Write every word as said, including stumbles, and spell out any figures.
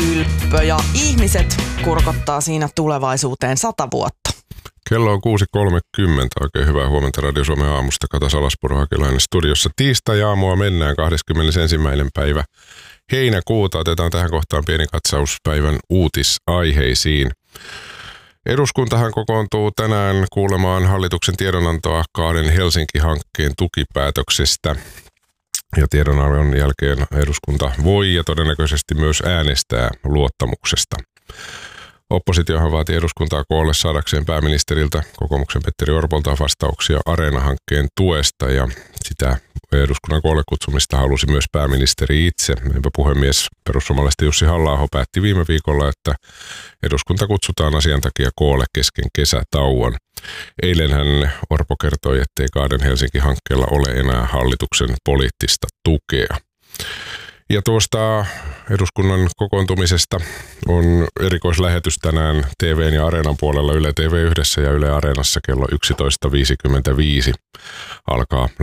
ylppö ja ihmiset kurkottaa siinä tulevaisuuteen sata vuotta. Kello on kuusi kolmekymmentä. Oikein hyvää huomenta Radio Suomen aamusta. Kata Salaspuro Hakelainen studiossa. Tiistai-aamua mennään kahdeskymmenesensimmäinen päivä heinäkuuta. Otetaan tähän kohtaan pieni katsaus päivän uutisaiheisiin. Eduskuntahan kokoontuu tänään kuulemaan hallituksen tiedonantoa kahden Helsinki-hankkeen tukipäätöksestä. Ja tiedonannon jälkeen eduskunta voi ja todennäköisesti myös äänestää luottamuksesta. Oppositiohan vaati eduskuntaa koolle saadakseen pääministeriltä kokoomuksen Petteri Orpolta vastauksia Areena-hankkeen tuesta ja sitä eduskunnan koolle kutsumista halusi myös pääministeri itse. Niinpä puhemies perussuomalaisten Jussi Halla-aho päätti viime viikolla, että eduskunta kutsutaan asian takia koolle kesken kesätauon. Eilenhän Orpo kertoi, ettei kahden Helsinki-hankkeella ole enää hallituksen poliittista tukea. Ja tuosta eduskunnan kokoontumisesta on erikoislähetys tänään T V:n ja Areenan puolella Yle T V yhdessä ja Yle Areenassa kello yksitoista viisikymmentäviisi alkaa